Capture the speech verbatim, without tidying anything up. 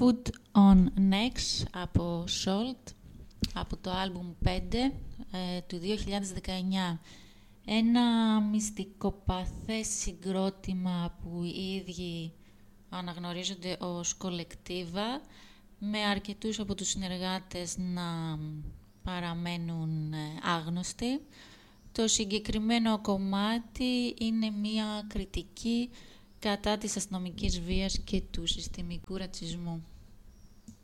Food on Necks από Salt, από το άλμπουμ πέντε ε, του δύο χιλιάδες δεκαεννιά. Ένα μυστικοπαθές συγκρότημα που οι ίδιοι αναγνωρίζονται ως κολεκτίβα, με αρκετούς από τους συνεργάτες να παραμένουν άγνωστοι. Το συγκεκριμένο κομμάτι είναι μία κριτική κατά της αστυνομικής βίας και του συστημικού ρατσισμού.